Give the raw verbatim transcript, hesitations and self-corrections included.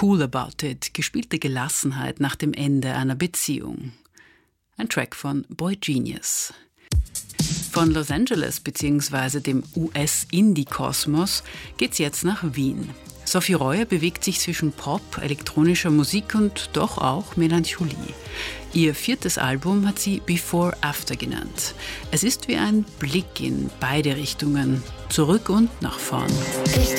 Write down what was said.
Cool About It, gespielte Gelassenheit nach dem Ende einer Beziehung. Ein Track von Boy Genius. Von Los Angeles bzw. dem U S-Indie-Kosmos geht's jetzt nach Wien. Sophie Reuer bewegt sich zwischen Pop, elektronischer Musik und doch auch Melancholie. Ihr viertes Album hat sie Before After genannt. Es ist wie ein Blick in beide Richtungen, zurück und nach vorn. Ich